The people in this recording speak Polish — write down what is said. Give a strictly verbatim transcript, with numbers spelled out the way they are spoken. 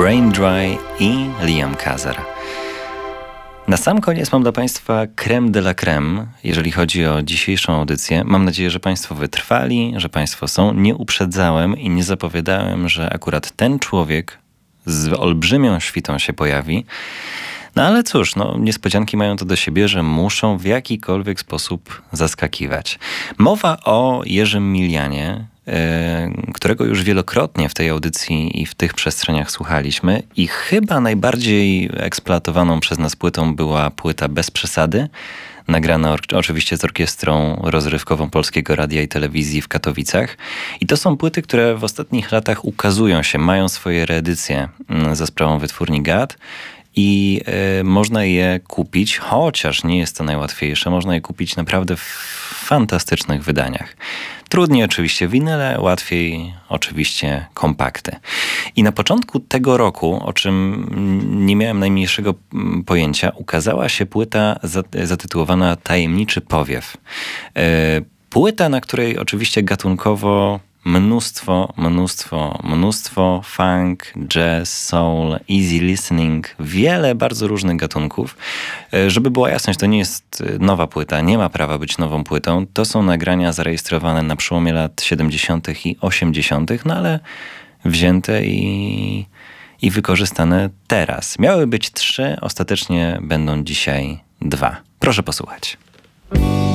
Brain Dry i Liam Kazar. Na sam koniec mam dla Państwa crème de la crème, jeżeli chodzi o dzisiejszą audycję. Mam nadzieję, że Państwo wytrwali, że Państwo są. Nie uprzedzałem i nie zapowiadałem, że akurat ten człowiek z olbrzymią świtą się pojawi. No ale cóż, no, niespodzianki mają to do siebie, że muszą w jakikolwiek sposób zaskakiwać. Mowa o Jerzym Milianie, yy, którego już wielokrotnie w tej audycji i w tych przestrzeniach słuchaliśmy i chyba najbardziej eksploatowaną przez nas płytą była płyta Bez Przesady, nagrana or- oczywiście z orkiestrą rozrywkową Polskiego Radia i Telewizji w Katowicach. I to są płyty, które w ostatnich latach ukazują się, mają swoje reedycje yy, za sprawą wytwórni G A T. I y, można je kupić, chociaż nie jest to najłatwiejsze, można je kupić naprawdę w fantastycznych wydaniach. Trudniej oczywiście winyle, łatwiej oczywiście kompakty. I na początku tego roku, o czym nie miałem najmniejszego pojęcia, ukazała się płyta zatytułowana Tajemniczy Powiew. Y, płyta, na której oczywiście gatunkowo Mnóstwo, mnóstwo, mnóstwo funk, jazz, soul, easy listening, wiele bardzo różnych gatunków. Żeby była jasność, to nie jest nowa płyta, nie ma prawa być nową płytą. To są nagrania zarejestrowane na przełomie lat siedemdziesiątych i osiemdziesiątych, no ale wzięte i, i wykorzystane teraz. Miały być trzy, ostatecznie będą dzisiaj dwa. Proszę posłuchać.